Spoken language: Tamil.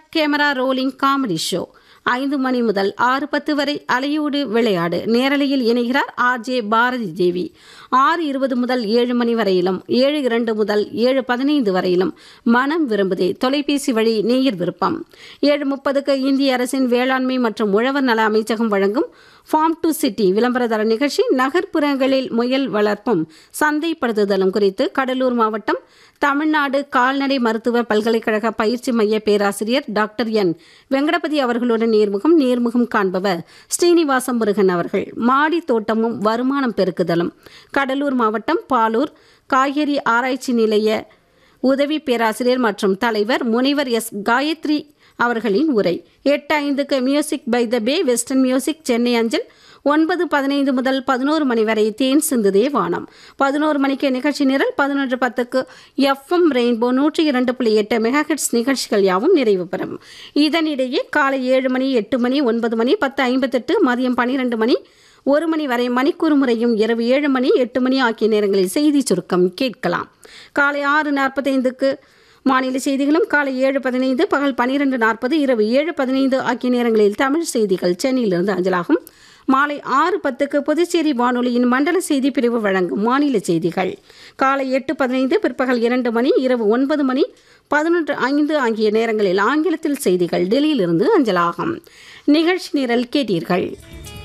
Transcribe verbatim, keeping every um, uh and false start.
Camera rolling comedy show. ஐந்து மணி முதல் ஆறு பத்து வரை அலையோடு விளையாடு நேரலையில் இணைகிறார் ஆர் ஜே பாரதி தேவி. ஆறு இருபது முதல் ஏழு மணி வரையிலும் ஏழு இரண்டு முதல் ஏழு பதினைந்து வரையிலும் மனம் விரும்புதே தொலைபேசி வழி நேயர் விருப்பம். ஏழு முப்பதுக்கு இந்திய அரசின் வேளாண்மை மற்றும் உழவர் நல அமைச்சகம் வழங்கும் ஃபார்ம் டு சிட்டி விளம்பரதர நிகழ்ச்சி. நகர்ப்புறங்களில் முயல் வளர்ப்பும் சந்தைப்படுத்துதலும் குறித்து கடலூர் மாவட்டம் தமிழ்நாடு கால்நடை மருத்துவ பல்கலைக்கழக பயிற்சி மைய பேராசிரியர் டாக்டர் என் வெங்கடபதி அவர்களுடன் நேர்முகம். நேர்முகம் காண்பவர் ஸ்ரீனிவாசம் முருகன் அவர்கள். மாடி தோட்டமும் வருமானம் பெருக்குதலும். கடலூர் மாவட்டம் பாலூர் காய்கறி ஆராய்ச்சி நிலைய உதவி பேராசிரியர் மற்றும் தலைவர் முனைவர் எஸ் காயத்ரி அவர்களின் உரை. எட்டு ஐந்துக்கு music by the pay western music Chennai அஞ்சல். ஒன்பது பதினைந்து முதல் பதினோரு மணி வரை தேன் சிந்துதே வானம். பதினோரு மணிக்கு நிகழ்ச்சி நிரல். பதினொன்று பத்துக்கு எஃப்எம் ரெயின்போ நூற்றி இரண்டு புள்ளி எட்டு மெகாஹெட்ஸ் நிகழ்ச்சிகள் யாவும் நிறைவு பெறும். இதனிடையே காலை ஏழு மணி எட்டு மணி ஒன்பது மணி பத்து ஐம்பத்தெட்டு மதியம் பன்னிரெண்டு மணி ஒரு மணி வரை மணிக்கூறு முறையும் இரவு ஏழு மணி எட்டு மணி ஆகிய நேரங்களில் செய்தி சுருக்கம் கேட்கலாம். காலை ஆறு நாற்பத்தைந்துக்கு மாநில செய்திகளும். காலை ஏழு பதினைந்து பகல் பன்னிரெண்டு நாற்பது இரவு ஏழு பதினைந்து ஆகிய நேரங்களில் தமிழ் செய்திகள் சென்னையிலிருந்து அஞ்சலாகும். மாலை ஆறு பத்துக்கு புதுச்சேரி வானொலியின் மண்டல செய்தி பிரிவு வழங்கும் மாநில செய்திகள். காலை எட்டு பதினைந்து பிற்பகல் இரண்டு மணி இரவு ஒன்பது மணி பதினொன்று ஐந்து ஆகிய நேரங்களில் ஆங்கிலத்தில் செய்திகள் டெல்லியிலிருந்து அஞ்சலாகும். நிகழ்ச்சி நிரல் கேட்டீர்கள்.